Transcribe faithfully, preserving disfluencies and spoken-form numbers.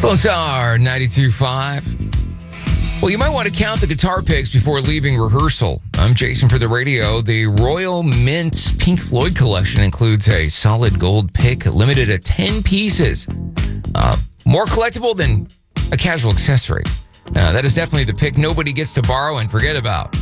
Lone Star ninety-two point five. Well, you might want to count the guitar picks before leaving rehearsal. I'm Jason for the radio. The Royal Mint's Pink Floyd collection includes a solid gold pick limited to ten pieces. Uh, more collectible than a casual accessory. Uh, that is definitely the pick nobody gets to borrow and forget about.